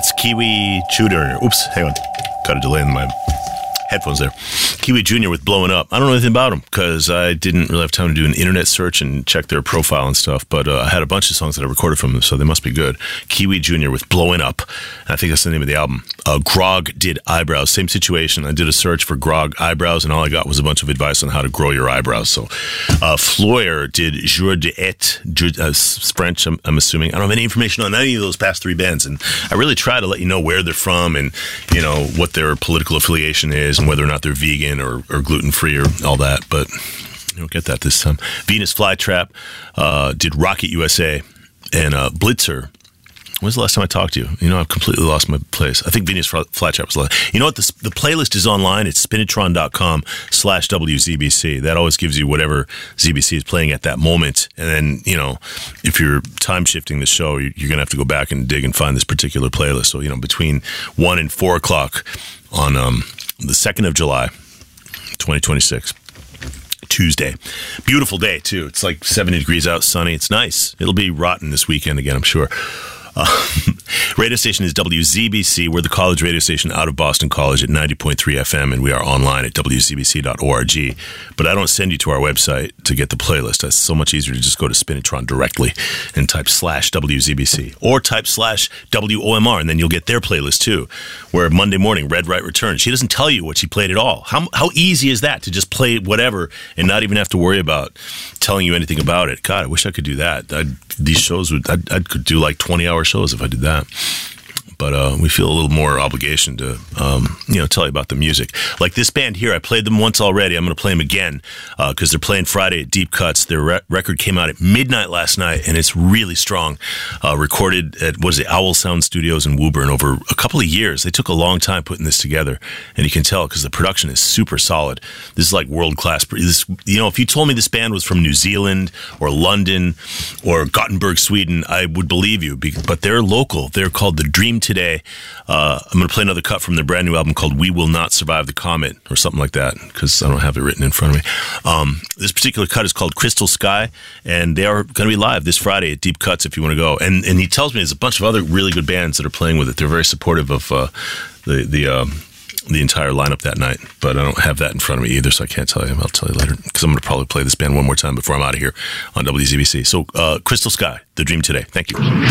That's Kiwi Jr. Oops, hang on. Got a delay in my headphones there. Kiwi Jr. with Blowing Up. I don't know anything about him because I didn't really have time to do an internet search and check their profile and stuff, but I had a bunch of songs that I recorded from them, so they must be good. Kiwi Jr. with Blowing Up. I think that's the name of the album. Grog did eyebrows. Same situation. I did a search for Grog eyebrows, and all I got was a bunch of advice on how to grow your eyebrows. So Floyer did Jour d'Et, French, I'm assuming. I don't have any information on any of those past three bands, and I really try to let you know where they're from and, you know, what their political affiliation is and whether or not they're vegan or gluten-free or all that, but you don't get that this time. Venus Flytrap did Rocket USA, and Blitzer. When's the last time I talked to you? You know, I've completely lost my place. I think Venus Flytrap was last. You know what? The playlist is online. It's spinitron.com/WZBC. That always gives you whatever ZBC is playing at that moment. And then, you know, if you're time shifting the show, you're going to have to go back and dig and find this particular playlist. So, you know, between 1 and 4 o'clock on the 2nd of July, 2026. Tuesday. Beautiful day, too. It's like 70 degrees out, sunny. It's nice. It'll be rotten this weekend again, I'm sure. Radio station is WZBC. We're the college radio station out of Boston College at 90.3 FM, and we are online at WZBC.org. But I don't send you to our website to get the playlist. It's so much easier to just go to Spinitron directly and type /WZBC or type /WOMR, and then you'll get their playlist too, where Monday morning, Red Right returns. She doesn't tell you what she played at all. How easy is that to just play whatever and not even have to worry about telling you anything about it? God, I wish I could do that. These shows I could do like 20-hour shows if I did that. But we feel a little more obligation to, tell you about the music. Like this band here, I played them once already. I'm going to play them again because they're playing Friday at Deep Cuts. Their record came out at midnight last night, and it's really strong. Recorded at, Owl Sound Studios in Woburn over a couple of years. They took a long time putting this together, and you can tell because the production is super solid. This is like world-class. If you told me this band was from New Zealand or London or Gothenburg, Sweden, I would believe you. But they're local. They're called The Dream Today. I'm going to play another cut from their brand new album called We Will Not Survive the Comet or something like that because I don't have it written in front of me. This particular cut is called Crystal Sky, and they are going to be live this Friday at Deep Cuts if you want to go. And he tells me there's a bunch of other really good bands that are playing with it. They're very supportive of the entire lineup that night, but I don't have that in front of me either, so I can't tell you. I'll tell you later because I'm going to probably play this band one more time before I'm out of here on WZBC. So Crystal Sky, The Dream Today. Thank you.